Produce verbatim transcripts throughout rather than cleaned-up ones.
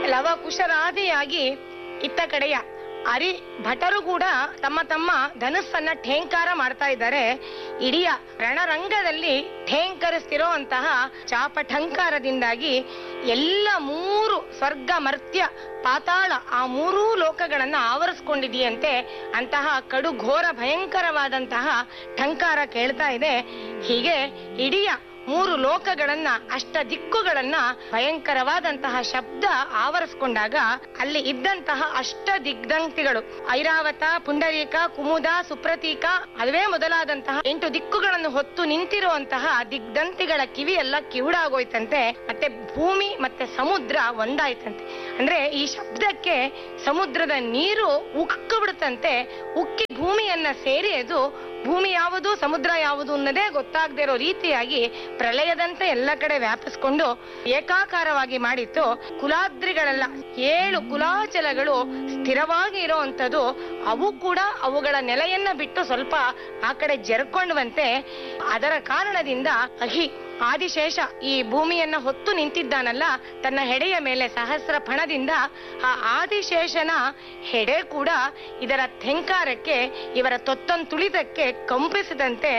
ಲವಕುಶರಾದಿಯಾಗಿ ಇತ್ತ ಕಡೆಯ ಅರಿ ಭಟರು ಕೂಡ ತಮ್ಮ ತಮ್ಮ ಧನುಸ್ಸನ್ನ ಠೇಂಕಾರ ಮಾಡ್ತಾ ಇದ್ದಾರೆ. ಇಡೀ ರಣರಂಗದಲ್ಲಿ ಠೇಂಕರಿಸ್ತಿರೋ ಅಂತಹ ಚಾಪಠಂಕಾರದಿಂದಾಗಿ ಎಲ್ಲ ಮೂರು ಸ್ವರ್ಗ ಮರ್ತ್ಯ ಪಾತಾಳ ಆ ಮೂರೂ ಲೋಕಗಳನ್ನ ಆವರಿಸ್ಕೊಂಡಿದೆಯಂತೆ. ಅಂತಹ ಕಡು ಘೋರ ಭಯಂಕರವಾದಂತಹ ಠಂಕಾರ ಕೇಳ್ತಾ ಇದೆ. ಹೀಗೆ ಇಡೀ ಮೂರು ಲೋಕಗಳನ್ನ ಅಷ್ಟ ದಿಕ್ಕುಗಳನ್ನ ಭಯಂಕರವಾದಂತಹ ಶಬ್ದ ಆವರಿಸ್ಕೊಂಡಾಗ ಅಲ್ಲಿ ಇದ್ದಂತಹ ಅಷ್ಟ ದಿಗ್ಧಂತಿಗಳು ಐರಾವತ, ಪುಂಡರೀಕ, ಕುಮುದ, ಸುಪ್ರತೀಕ ಅದುವೇ ಮೊದಲಾದಂತಹ ಎಂಟು ದಿಕ್ಕುಗಳನ್ನು ಹೊತ್ತು ನಿಂತಿರುವಂತಹ ದಿಗ್ಧಂತಿಗಳ ಕಿವಿ ಎಲ್ಲ ಕಿವುಡಾಗೋಯ್ತಂತೆ. ಮತ್ತೆ ಭೂಮಿ ಮತ್ತೆ ಸಮುದ್ರ ಒಂದಾಯ್ತಂತೆ. ಅಂದ್ರೆ ಈ ಶಬ್ದಕ್ಕೆ ಸಮುದ್ರದ ನೀರು ಉಕ್ಕು ಬಿಡುತ್ತಂತೆ. ಉಕ್ಕಿ ಭೂಮಿಯನ್ನ ಸೇರಿ ಅದು ಭೂಮಿ ಯಾವುದು ಸಮುದ್ರ ಯಾವುದು ಅನ್ನೋದೇ ಗೊತ್ತಾಗದೇ ಇರೋ ರೀತಿಯಾಗಿ ಪ್ರಳಯದಂತೆ ಎಲ್ಲ ಕಡೆ ವ್ಯಾಪಿಸ್ಕೊಂಡು ಏಕಾಕಾರವಾಗಿ ಮಾಡಿತ್ತು. ಕುಲಾದ್ರಿಗಳೆಲ್ಲ ಏಳು ಕುಲಾಚಲಗಳು ಸ್ಥಿರವಾಗಿ ಇರೋವಂಥದ್ದು ಅವು ಕೂಡ ಅವುಗಳ ನೆಲೆಯನ್ನ ಬಿಟ್ಟು ಸ್ವಲ್ಪ ಆ ಕಡೆ ಜರ್ಕೊಂಡ್ವಂತೆ. ಅದರ ಕಾರಣದಿಂದ ಅಹಿ ಆದಿಶೇಷ ಈ ಭೂಮಿಯನ್ನ ಹೊತ್ತು ನಿಂತಿದ್ದಾನಲ್ಲ ತನ್ನ ಹೆಡೆಯ ಮೇಲೆ ಸಹಸ್ರ ಫಣದಿಂದ, ಆ ಆದಿಶೇಷನ ಹೆಡೆ ಕೂಡ ಇದರ ಥೆಂಕಾರಕ್ಕೆ ಇವರ ತೊತ್ತನ್ ತುಳಿತಕ್ಕೆ ಕಂಪಿಸಿದಂತೆ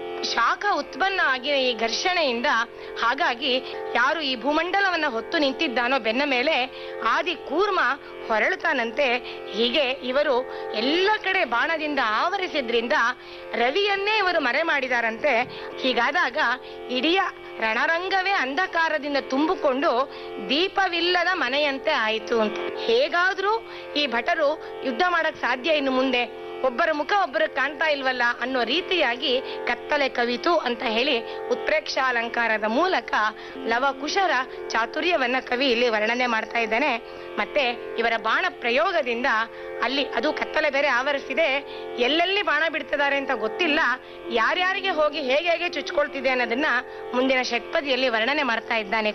ಶಾಖ ಉತ್ಪನ್ನ ಆಗಿನ ಈ ಘರ್ಷಣೆಯಿಂದ. ಹಾಗಾಗಿ ಯಾರು ಈ ಭೂಮಂಡಲವನ್ನ ಹೊತ್ತು ನಿಂತಿದ್ದಾನೋ ಬೆನ್ನ ಮೇಲೆ ಆದಿ ಕೂರ್ಮ ಹೊರಳುತ್ತಾನಂತೆ. ಹೀಗೆ ಇವರು ಎಲ್ಲ ಕಡೆ ಬಾಣದಿಂದ ಆವರಿಸಿದ್ರಿಂದ ರವಿಯನ್ನೇ ಇವರು ಮರೆ ಮಾಡಿದಾರಂತೆ. ಹೀಗಾದಾಗ ಇಡೀ ರಣರಂಗವೇ ಅಂಧಕಾರದಿಂದ ತುಂಬಿಕೊಂಡು ದೀಪವಿಲ್ಲದ ಮನೆಯಂತೆ ಆಯಿತು ಅಂತ. ಹೇಗಾದ್ರೂ ಈ ಭಟರು ಯುದ್ಧ ಮಾಡಕ್ ಸಾಧ್ಯ ಇನ್ನು ಮುಂದೆ, ಒಬ್ಬರ ಮುಖ ಒಬ್ಬರು ಕಾಣ್ತಾ ಇಲ್ವಲ್ಲ ಅನ್ನೋ ರೀತಿಯಾಗಿ ಕತ್ತಲೆ ಕವಿತು ಅಂತ ಹೇಳಿ ಉತ್ಪ್ರೇಕ್ಷಾಲಂಕಾರದ ಮೂಲಕ ಲವಕುಶರ ಚಾತುರ್ಯವನ್ನ ಕವಿ ಇಲ್ಲಿ ವರ್ಣನೆ ಮಾಡ್ತಾ ಇದ್ದಾನೆ. ಮತ್ತೆ ಇವರ ಬಾಣ ಪ್ರಯೋಗದಿಂದ ಅಲ್ಲಿ ಅದು ಕತ್ತಲೆ ಬೇರೆ ಆವರಿಸಿದೆ, ಎಲ್ಲೆಲ್ಲಿ ಬಾಣ ಬಿಡ್ತಿದ್ದಾರೆ ಅಂತ ಗೊತ್ತಿಲ್ಲ, ಯಾರ್ಯಾರಿಗೆ ಹೋಗಿ ಹೇಗೆ ಹೇಗೆ ಚುಚ್ಕೊಳ್ತಿದೆ ಅನ್ನೋದನ್ನ ಮುಂದಿನ ಷಟ್ಪದಿಯಲ್ಲಿ ವರ್ಣನೆ ಮಾಡ್ತಾ ಇದ್ದಾನೆ.